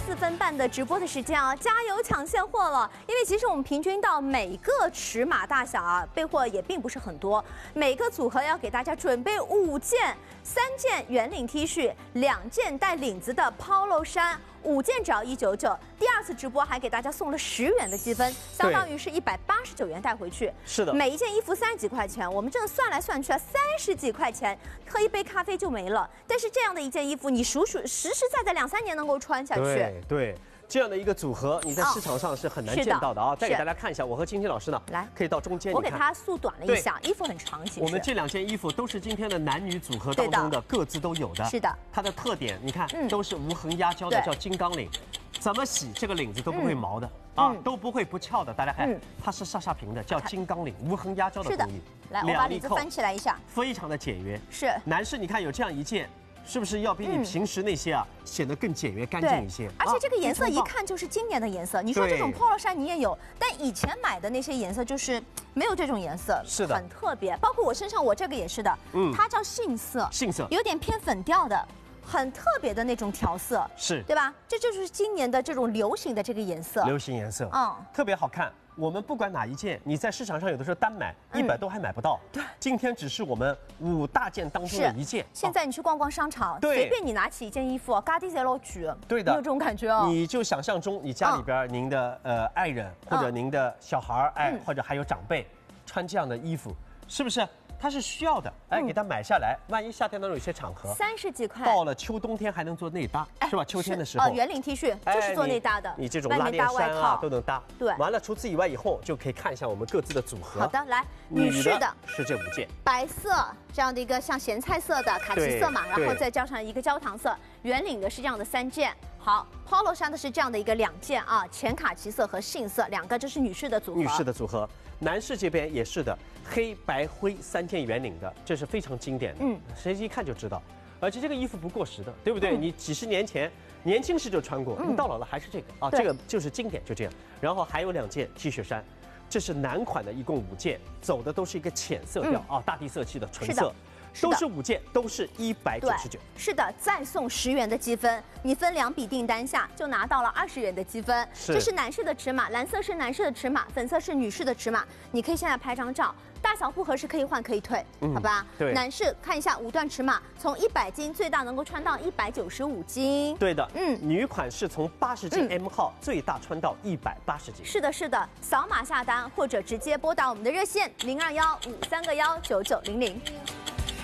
4分半的直播的时间啊，加油抢现货了！因为其实我们平均到每个尺码大小啊，备货也并不是很多，每个组合要给大家准备5件，3件圆领 T 恤，2件带领子的 Polo 衫。 5件只要199，第2次直播还给大家送了10元的积分，相当于是189元带回去。 是的， 每一件衣服30几块钱，我们这算来算去啊，30几块钱喝一杯咖啡就没了。但是这样的一件衣服，你实在2、3年能够穿下去。 对。 这样的一个组合，你在市场上是很难见到的啊！再给大家看一下，我和青青老师呢， 来可以到中间， 我给它缩短了一下，衣服很长，其实。 我们这2件衣服都是今天的男女组合当中的各自都有的。 是的。 它的特点，你看，都是无痕压胶的，叫金刚领，怎么洗这个领子都不会毛的啊，都不会不翘的。大家看，它是煞平的，叫金刚领，无痕压胶的工艺。 来，我把领子翻起来一下， 非常的简约。 是。 男士，你看有这样一件。 是不是要比你平时那些啊显得更简约干净一些？ 而且这个颜色一看就是今年的颜色。你说这种 Polo 衫你也有，但以前买的那些颜色就是没有这种颜色， 是的， 很特别。包括我身上我这个也是的，它叫杏色， 杏色有点偏粉调的。 很特别的那种调色， 是对吧？这就是今年的这种流行的这个颜色， 流行颜色，特别好看。我们不管哪一件，你在市场上有的时候单买100都还买不到。对，今天只是我们5大件当中的1件。 现在你去逛逛商场，随便你拿起一件衣服，嘎地在老举， 对的， 你有这种感觉哦。 你就想象中，你家里边您的爱人或者您的小孩或者还有长辈穿这样的衣服，是不是？ 它是需要的，给它买下来。万一夏天当中有些场合 ，30几块， 到了秋冬天还能做内搭，是吧？秋天的时候， 圆领 T 恤就是做内搭的， 你这种拉链衫啊都能搭。 对， 完了，除此以外以后就可以看一下我们各自的组合。 好的，来，女士的是这5件， 白色这样的一个像咸菜色的卡其色嘛，然后再加上一个焦糖色，圆领的是这样的3件。 好 ，Polo 衫的是这样的一个2件啊，浅卡其色和杏色2个，这是女士的组合。 女士的组合，男士这边也是的，黑白灰3件圆领的，这是非常经典的，谁一看就知道。而且这个衣服不过时的，对不对？你几10年前年轻时就穿过，你到老了还是这个啊，这个就是经典，就这样。然后还有2件 T 恤衫，这是男款的，一共5件，走的都是一个浅色调啊，大地色系的纯色。 都是5件，都是199。 是的，再送10元的积分，你分2笔订单下就拿到了20元的积分。这是男士的尺码，蓝色是男士的尺码，粉色是女士的尺码。你可以现在拍张照，大小不合适可以换可以退，好吧？对。男士看一下5段尺码，从100斤最大能够穿到195斤。 对的，女款是从80斤 M 号最大穿到180斤。 是的，是的，扫码下单或者直接拨打我们的热线0215319900。